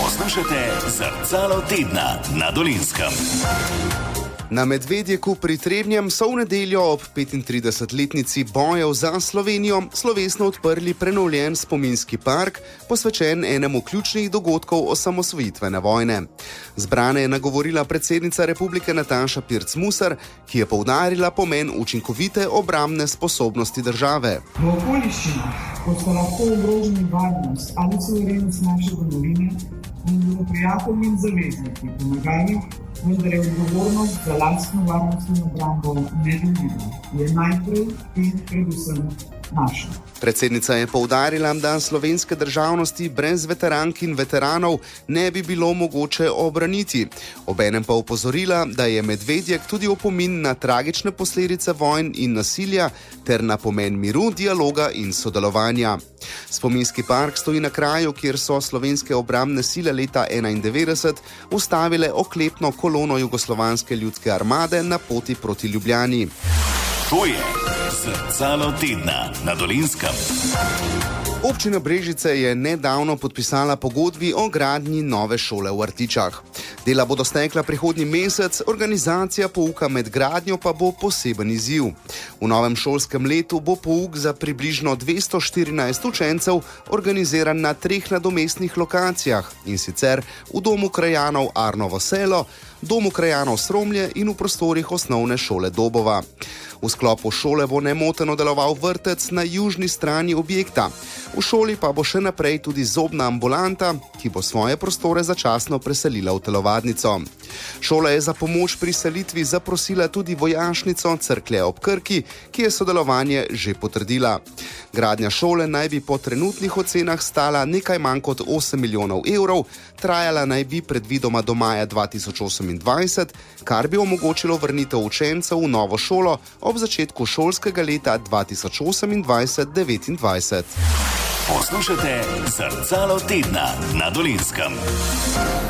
Poslušajte Zrcalo tedna na Dolenjskem. Na Medvedjeku pri Trebnjem so v nedeljo ob 35-letnici bojev za Slovenijo slovesno odprli prenovljen spominski park, posvečen enemu ključnih dogodkov osamosvojitvene vojne. Zbrane je nagovorila predsednica republike Nataša Pirc Musar, ki je poudarila pomen učinkovite obrambne sposobnosti države. V okoliščinah, ko so lahko ogroženi varnost ali suverenost naše domovine, in bodo prijatelji in zavezniki pomagali, vendar je odgovornost za lastno varnost in obrambo nedeljiva. Je najprej in predvsem naša. Predsednica je poudarila, da slovenske državnosti brez veterank in veteranov ne bi bilo mogoče obraniti. Obenem pa opozorila, da je Medvedjek tudi opomin na tragične posledice vojn in nasilja ter na pomen miru, dialoga in sodelovanja. Spominski park stoji na kraju, kjer so slovenske obrambne sile leta 1991 ustavile oklepno kolono Jugoslovanske ljudske armade na poti proti Ljubljani. To je Zrcalo tedna na Dolenjskem. Občina Brežice je nedavno podpisala pogodbi o gradnji nove šole v Artičah. Dela bodo stekla prihodnji mesec, organizacija pouka med gradnjo pa bo poseben izziv. V novem šolskem letu bo pouk za približno 214 učencev organiziran na 3 nadomestnih lokacijah, in sicer v Domu krajanov Arnovo selo, Domu krajanov Sromlje in v prostorih osnovne šole Dobova. V sklopu šole bo nemoteno deloval vrtec na južni strani objekta. V šoli pa bo še naprej tudi zobna ambulanta, ki bo svoje prostore začasno preselila v telovadnico. Šola je za pomoč pri selitvi zaprosila tudi vojašnico Cerklje ob Krki, ki je sodelovanje že potrdila. Gradnja šole naj bi po trenutnih ocenah stala nekaj manj kot 8 milijonov evrov, trajala naj bi predvidoma do maja 2028, kar bi omogočilo vrnitev učencev v novo šolo ob začetku šolskega leta 2028-2029. Poslušajte Zrcalo tedna na Dolenjskem.